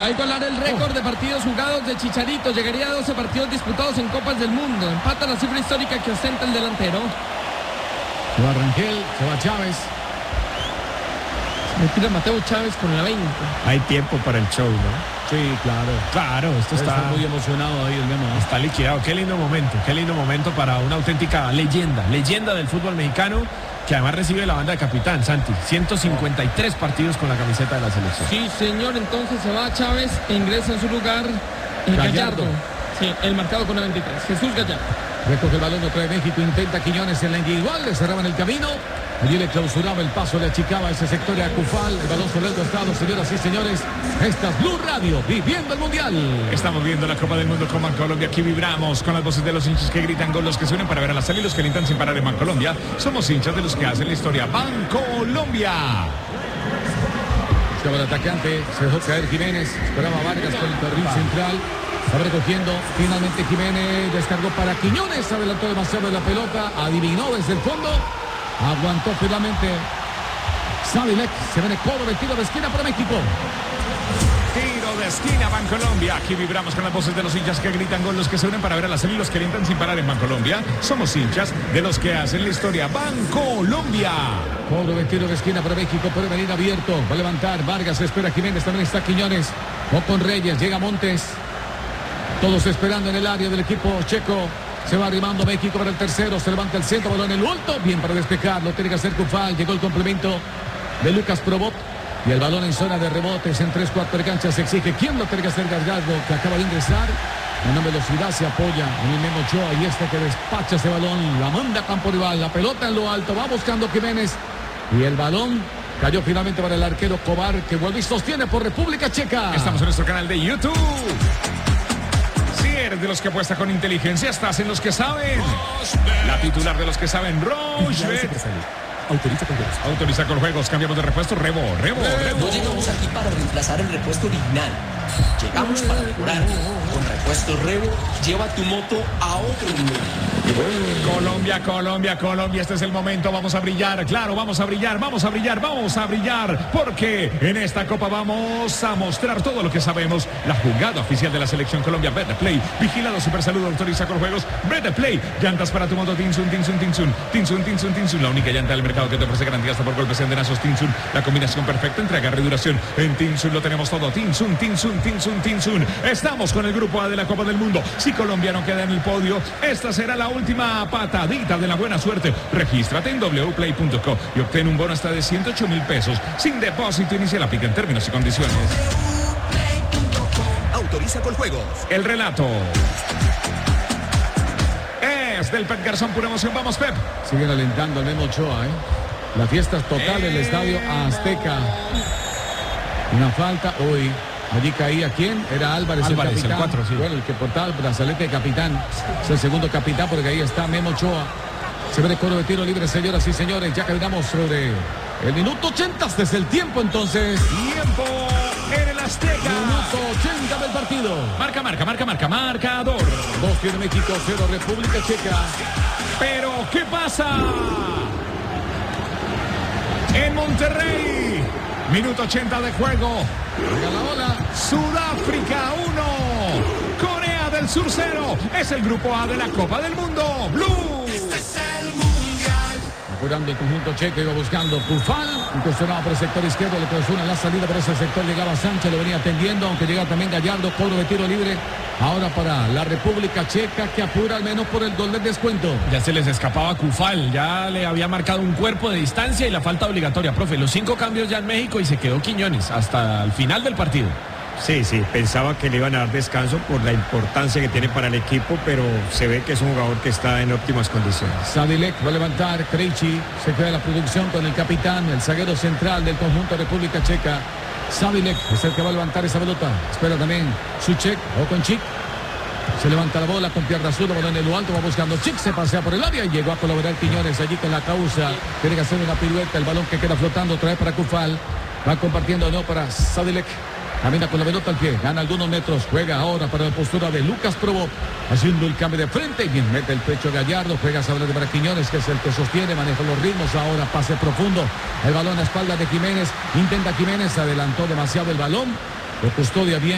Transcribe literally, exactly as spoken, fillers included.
a igualar el récord de partidos jugados de Chicharito. Llegaría a doce partidos disputados en Copas del Mundo. Empata la cifra histórica que ostenta el delantero. Se va Rangel, se va Chávez. Se retira Mateo Chávez con la veinte. Hay tiempo para el show, ¿no? Sí, claro. Claro, esto está, está muy emocionado ahí el Memo. Está liquidado. Qué lindo momento, qué lindo momento para una auténtica leyenda, leyenda del fútbol mexicano, que además recibe la banda de capitán, Santi. ciento cincuenta y tres partidos con la camiseta de la selección. Sí, señor, entonces se va Chávez e ingresa en su lugar el Gallardo. Gallardo. Sí, el marcado con la veintitrés, Jesús Gallardo. Recoge el balón, lo trae México, intenta Quiñones en la individual, le cerraban el camino. Allí le clausuraba el paso, le achicaba ese sector a Cufal. El balón sobre el costado, señoras y señores. Esta es Blue Radio, viviendo el Mundial. Estamos viendo la Copa del Mundo con Bancolombia. Aquí vibramos con las voces de los hinchas que gritan, con los que se unen para ver a la salida y los que alientan sin parar en Bancolombia. Somos hinchas de los que hacen la historia. Bancolombia. Estaba el atacante, se dejó caer Jiménez. Esperaba Vargas con el carril central. Estaba recogiendo, finalmente Jiménez descargó para Quiñones. Adelantó demasiado de la pelota, adivinó desde el fondo. Aguantó finalmente Savilek. Se viene cobro de tiro de esquina para México. Tiro de esquina, Bancolombia. Aquí vibramos con las voces de los hinchas que gritan, con los que se unen para ver a la salida y los que alientan sin parar en Bancolombia. Somos hinchas de los que hacen la historia. Bancolombia. Cobro de tiro de esquina para México. Puede venir abierto. Va a levantar Vargas. Espera Jiménez. También está Quiñones. O con Reyes. Llega Montes. Todos esperando en el área del equipo checo. Se va arrimando México para el tercero. Se levanta el centro, balón en el alto. Bien para despejarlo. Tiene que hacer Cufal. Llegó el complemento de Lucas Probot. Y el balón en zona de rebotes. En tres cuartos de cancha se exige. ¿Quién lo tiene que hacer? Gallardo, que acaba de ingresar. Una velocidad se apoya en el Memo Ochoa. Y este que despacha ese balón. La manda a campo rival. La pelota en lo alto. Va buscando Jiménez. Y el balón cayó finalmente para el arquero Kovar, que vuelve y sostiene por República Checa. Estamos en nuestro canal de YouTube. De los que apuesta con inteligencia, estás en los que saben. La titular de los que saben, Rochebet. Autoriza con juegos. Autoriza con juegos. Cambiamos de repuesto. Rebo, rebo, rebo. No llegamos aquí para reemplazar el repuesto original. Llegamos para mejorar. Con repuesto Rebo, lleva tu moto a otro nivel. Colombia, Colombia, Colombia, este es el momento, vamos a brillar, claro, vamos a brillar, vamos a brillar, vamos a brillar, porque en esta Copa vamos a mostrar todo lo que sabemos. La jugada oficial de la Selección Colombia, Betplay, vigilado Super Salud, autoriza con juegos, Betplay, llantas para tu moto, Tinsun, Tinsun, Tinsun, Tinsun, Tinsun, Tinsun, la única llanta del mercado que te ofrece garantía hasta por golpes endenazos, Tinsun, la combinación perfecta entre agarre y duración. En Tinsun lo tenemos todo, Tinsun, Tinsun, Tinsun, Tinsun. Estamos con el grupo A de la Copa del Mundo. Si Colombia no queda en el podio, esta será la última patadita de la buena suerte. Regístrate en w play punto co y obtén un bono hasta de ciento ocho mil pesos sin depósito inicial. Aplica en términos y condiciones. Autoriza con juegos. El relato es del Pep Garzón, pura emoción. Vamos, Pep. Siguen alentando al Memo Ochoa, ¿eh? La fiesta es total del Estadio Azteca. Una falta hoy. Allí caía ¿quién? Era Álvarez, Álvarez, el capitán. el cuatro, sí. Bueno, el que portaba el brazalete de capitán. Es el segundo capitán porque ahí está Memo Ochoa. Se ve el coro de tiro libre, señoras y señores. Ya caminamos sobre el minuto ochenta desde el tiempo, entonces. Tiempo en el Azteca. Minuto ochenta del partido. Marca, marca, marca, marca, marcador. Dos tiene México, cero República Checa. Pero, ¿qué pasa? En Monterrey. Minuto ochenta de juego. Juega la bola. Sudáfrica uno. Corea del Sur cero. Es el grupo A de la Copa del Mundo. Blue. Este es el Mundial. Apurando el conjunto checo, iba buscando Cufal. Incursionaba por el sector izquierdo, le presiona la salida por ese sector. Llegaba Sánchez, lo venía atendiendo, aunque llegaba también Gallardo. Cobro de tiro libre. Ahora para la República Checa, que apura al menos por el gol del descuento. Ya se les escapaba Cufal, ya le había marcado un cuerpo de distancia y la falta obligatoria, profe. Los cinco cambios ya en México y se quedó Quiñones hasta el final del partido. Sí, sí, pensaba que le iban a dar descanso por la importancia que tiene para el equipo, pero se ve que es un jugador que está en óptimas condiciones. Sadilek va a levantar, Krejci se queda la producción con el capitán, el zaguero central del conjunto República Checa. Sadilek es el que va a levantar esa pelota. Espera también Suchek o con Chic. Se levanta la bola con pierna zurda, balón en lo alto, va buscando Chic, se pasea por el área y llegó a colaborar Quiñones allí con la causa. Tiene que hacer una pirueta, el balón que queda flotando, trae para Cufal. Va compartiendo no para Sadilek. Camina con la pelota al pie, gana algunos metros, juega ahora para la postura de Lucas Probot, haciendo el cambio de frente y bien mete el pecho Gallardo, juega sobre para Quiñones, que es el que sostiene, maneja los ritmos, ahora pase profundo, el balón a espalda de Jiménez, intenta Jiménez, adelantó demasiado el balón, lo custodia bien.